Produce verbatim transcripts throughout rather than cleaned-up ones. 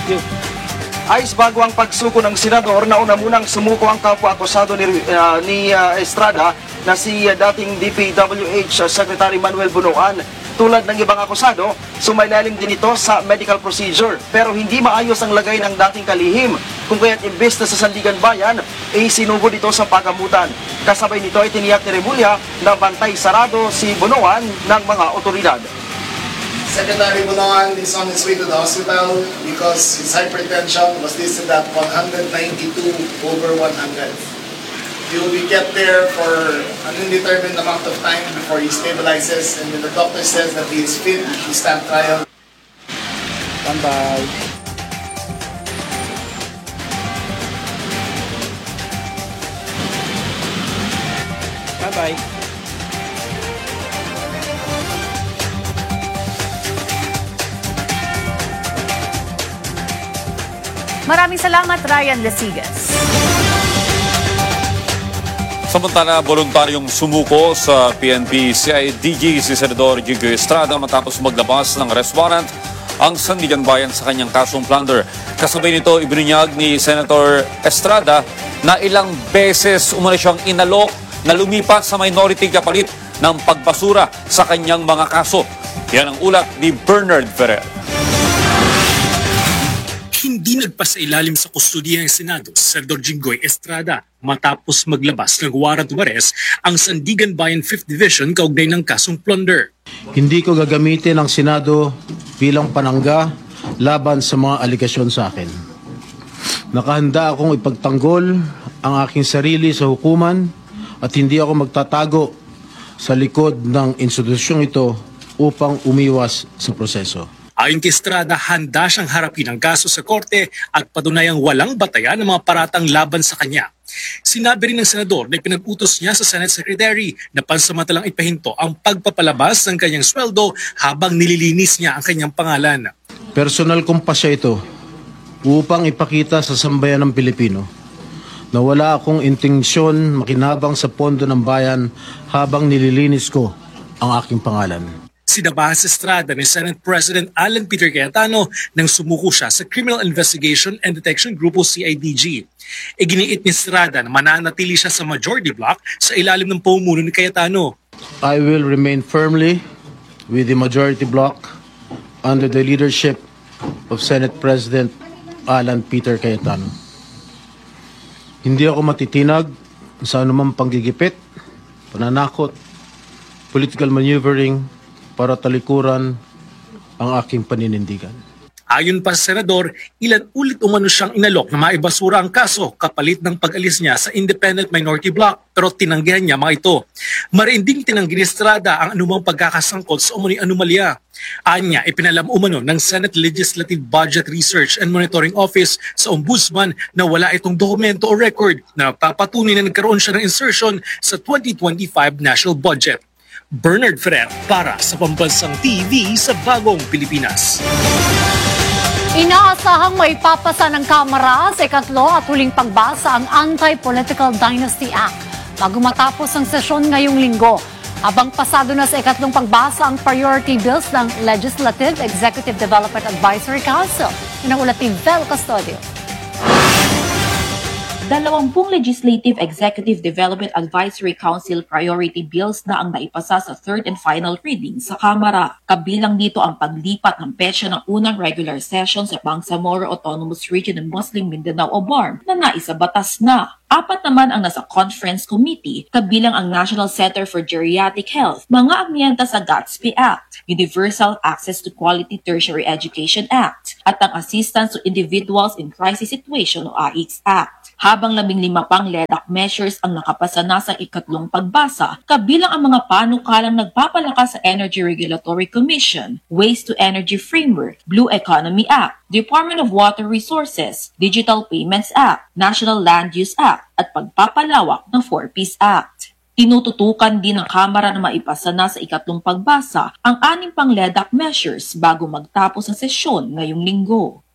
you. Ayos bago ang pagsuko ng senador, nauna munang sumuko ang kapwa-akusado ni, uh, ni uh, Estrada na si uh, dating D P W H uh, Secretary Manuel Bunuan. Tulad ng ibang akusado, sumailalim din ito sa medical procedure pero hindi maayos ang lagay ng dating kalihim kung kaya't imbes na sa Sandigan Bayan, ay sinugod ito sa pagamutan. Kasabay nito ay tiniyak ni Remulla na bantay sarado si Bunuan ng mga otoridad. Secretary Bunuan is on his way to the hospital because his hypertension was listed at one ninety-two over one hundred. He will be kept there for an indeterminate amount of time before he stabilizes, and when the doctor says that he is fit to stand trial. Bye-bye. Bye-bye. Maraming salamat, Ryan Lesigas. Samantala, voluntaryong sumuko sa P N P C I D G si Senador Jinggoy Estrada matapos maglabas ng arrest warrant ang Sandigan Bayan sa kanyang kasong plunder. Kasabay nito, ibinunyag ni Senator Estrada na ilang beses umano siyang inalok na lumipat sa minority kapalit ng pagbasura sa kanyang mga kaso. Yan ang ulat ni Bernard Ferrer. Hindi nagpasailalim sa kustudiya ng Senado si Senador Jinggoy Estrada matapos maglabas ng warrant of arrest ang Sandigan Bayan fifth Division kaugnay ng kasong plunder. Hindi ko gagamitin ang Senado bilang panangga laban sa mga aligasyon sa akin. Nakahanda akong ipagtanggol ang aking sarili sa hukuman at hindi ako magtatago sa likod ng institusyong ito upang umiwas sa proseso. Ayon kay Estrada, handa siyang harapin ang kaso sa korte at patunayang walang batayan ng mga paratang laban sa kanya. Sinabi rin ng senador na pinag-utos niya sa Senate Secretary na pansamantalang ipahinto ang pagpapalabas ng kanyang sweldo habang nililinis niya ang kanyang pangalan. Personal kong pasya ito upang ipakita sa sambayan ng Pilipino na wala akong intensyon makinabang sa pondo ng bayan habang nililinis ko ang aking pangalan. Sinabahas sa Estrada ni Senate President Alan Peter Cayetano nang sumuko siya sa Criminal Investigation and Detection Group o C I D G. Iginiit ni Estrada na mananatili siya sa majority block sa ilalim ng pamumuno ni Cayetano. I will remain firmly with the majority block under the leadership of Senate President Alan Peter Cayetano. Hindi ako matitinag sa anumang panggigipit, pananakot, political maneuvering, para talikuran ang aking paninindigan. Ayon pa sa senador, ilan ulit umano siyang inalok na maibasura ang kaso kapalit ng pag-alis niya sa independent minority block pero tinanggihan niya mga ito. Marinding tinanggi ni Estrada ang anumang pagkakasangkot sa umano'y anomalya. Anya, ipinalam umano ng Senate Legislative Budget Research and Monitoring Office sa Ombudsman na wala itong dokumento o record na papatunay na nagkaroon siya ng insertion sa twenty twenty-five national budget. Bernard Ferrer para sa Pambansang T V sa Bagong Pilipinas. Inaasahang may papasa ng Kamara sa ikatlo at huling pagbasa ang Anti-Political Dynasty Act bago matapos ang sesyon ngayong linggo. Habang pasado na sa ikatlong pagbasa ang priority bills ng Legislative Executive Development Advisory Council. Yun ang ulat ni Vel Custodio. Dalawampung Legislative Executive Development Advisory Council priority bills na ang naipasa sa third and final reading sa Kamara. Kabilang dito ang paglipat ng petsa ng unang regular session sa Bangsamoro Autonomous Region ng Muslim Mindanao o B A R M na naisabatas na. Apat naman ang nasa Conference Committee, kabilang ang National Center for Geriatric Health, mga amyenda sa GATSP Act, Universal Access to Quality Tertiary Education Act, at ang Assistance to Individuals in Crisis Situation o A I C S Act. Habang labing lima pang L E D A C measures ang nakapasa na sa ikatlong pagbasa, kabilang ang mga panukalang nagpapalakas sa Energy Regulatory Commission, Waste to Energy Framework, Blue Economy Act, Department of Water Resources, Digital Payments Act, National Land Use Act, at pagpapalawak ng four Ps Act. Tinututukan din ng Kamara na maipasa na sa ikatlong pagbasa ang anim pang L E D A C measures bago magtapos ang sesyon ngayong linggo.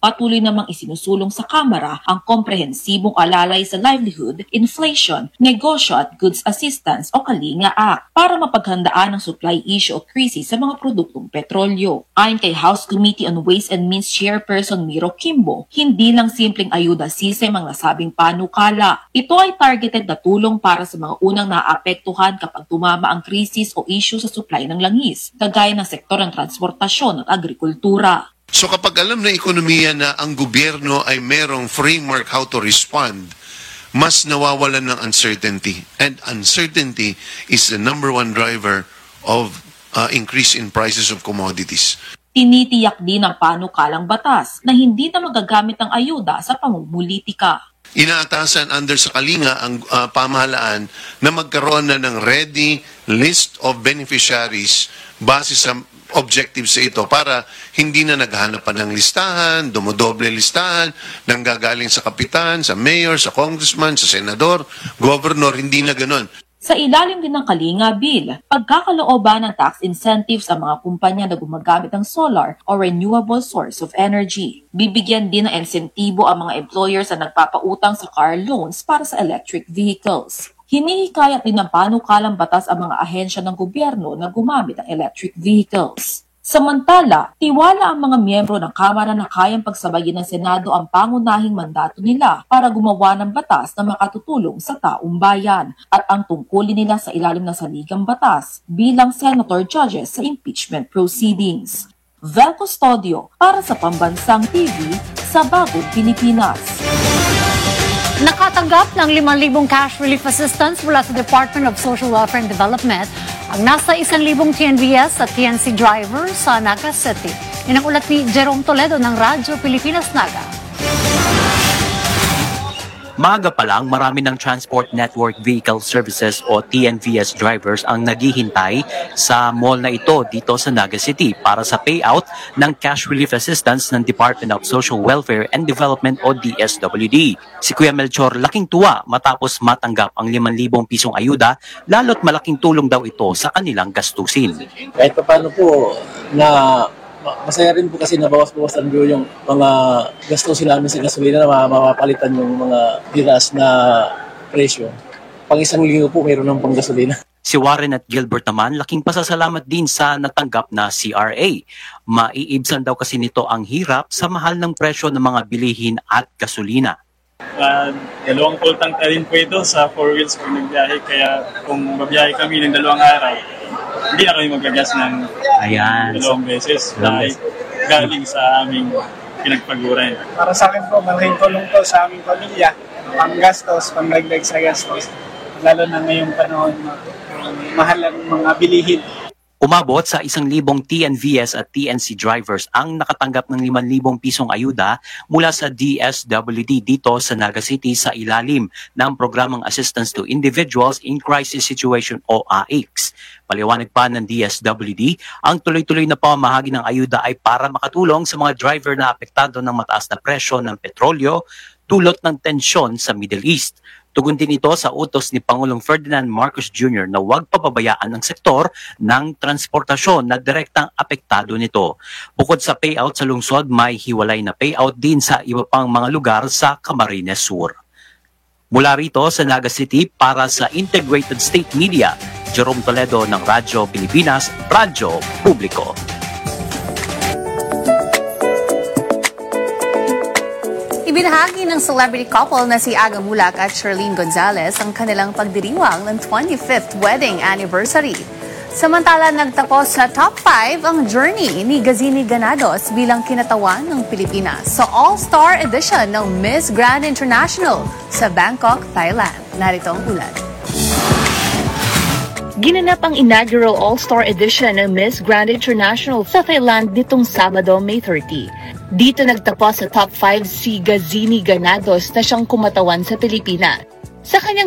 Patuloy namang isinusulong sa Kamara ang komprehensibong alalay sa livelihood, inflation, negosyo at goods assistance o Kalinga Act para mapaghandaan ang supply issue o krisis sa mga produktong petrolyo. Ayon kay House Committee on Ways and Means Chairperson Miro Kimbo, hindi lang simpleng ayuda sisem ang nasabing panukala. Ito ay targeted na tulong para sa mga unang naapektuhan kapag tumama ang krisis o issue sa supply ng langis, kagaya ng sektor ng transportasyon at agrikultura. So kapag alam ng ekonomiya na ang gobyerno ay merong framework how to respond, mas nawawalan ng uncertainty. And uncertainty is the number one driver of uh, increase in prices of commodities. Tinitiyak din ng panukalang batas na hindi na magagamit ang ayuda sa pamumulitika. Inaatasan under sa Kalinga ang uh, pamahalaan na magkaroon na ng ready list of beneficiaries base sa objectives sa ito para hindi na naghahanap pa ng listahan, dumodoble listahan, nang gagaling sa kapitan, sa mayor, sa congressman, sa senador, governor, hindi na ganon. Sa ilalim din ng Kalinga Bill, pagkakalooban ng tax incentives sa mga kumpanya na gumagamit ng solar o renewable source of energy. Bibigyan din ng insentibo ang mga employers na nagpapautang sa car loans para sa electric vehicles. Hinihikayat din ng panukalang batas ang mga ahensya ng gobyerno na gumamit ng electric vehicles. Samantala, tiwala ang mga miyembro ng Kamara na kayang pagsabayin ng Senado ang pangunahing mandato nila para gumawa ng batas na makatutulong sa taong bayan at ang tungkulin nila sa ilalim ng saligang batas bilang senator judges sa impeachment proceedings. Vel Custodio para sa Pambansang T V sa Bagong Pilipinas. Nakatanggap ng limang libong cash relief assistance mula sa Department of Social Welfare and Development ang nasa isang libong T N V S at T N C drivers sa Naga City. Yan ang ulat ni Jerome Toledo ng Radyo Pilipinas Naga. Maaga pa lang, marami ng Transport Network Vehicle Services o T N V S drivers ang naghihintay sa mall na ito dito sa Naga City para sa payout ng cash relief assistance ng Department of Social Welfare and Development o D S W D. Si Kuya Melchor laking tuwa matapos matanggap ang limang libong pisong ayuda, lalo't malaking tulong daw ito sa kanilang gastusin. Kahit pa paano po na masaya rin po kasi nabawas-bawasan po yung mga gastusin namin sa gasolina na mapapalitan yung mga bigas na presyo. Pang isang linggo po mayroon ng pang gasolina. Si Warren at Gilbert naman laking pasasalamat din sa natanggap na C R A. Maiibsan daw kasi nito ang hirap sa mahal ng presyo ng mga bilihin at gasolina. Uh, dalawang full tank na rin po ito sa four wheels kung nagbiyahe. Kaya kung babiyahe kami ng dalawang araw, hindi na kami magagas ng Ayan. dalawang beses dahil galing sa aming pinagpaguran. Para sa akin po, malaking tulong to sa aming pamilya. Panggastos, pangdagdag sa gastos. Lalo na ngayong panahon, mahal ang mga bilihin. Umabot sa isang libong T N V S at T N C drivers ang nakatanggap ng limang libong pisong ayuda mula sa D S W D dito sa Naga City sa ilalim ng Programang Assistance to Individuals in Crisis Situation o A I C S. Paliwanag pa ng D S W D, ang tuloy-tuloy na pamamahagi ng ayuda ay para makatulong sa mga driver na apektado ng mataas na presyo ng petrolyo dulot ng tensyon sa Middle East. Tugon din ito sa utos ni Pangulong Ferdinand Marcos Junior na huwag pababayaan ng sektor ng transportasyon na direktang apektado nito. Bukod sa payout sa lungsod, may hiwalay na payout din sa iba pang mga lugar sa Camarines Sur. Mula rito sa Naga City para sa Integrated State Media, Jerome Toledo ng Radyo Pilipinas, Radyo Publiko. Ibinahagi ng celebrity couple na si Aga Mulak at Sherlyn Gonzalez ang kanilang pagdiriwang ng twenty-fifth wedding anniversary. Samantala, nagtapos sa top five ang journey ni Gazini Ganados bilang kinatawan ng Pilipinas sa All-Star Edition ng Miss Grand International sa Bangkok, Thailand. Narito ang ulat. Ginanap ang inaugural All-Star Edition ng Miss Grand International sa Thailand nitong Sabado, May thirtieth. Dito nagtapos sa top five si Gazini Ganados na siyang kumatawan sa Pilipinas. Sa kanyang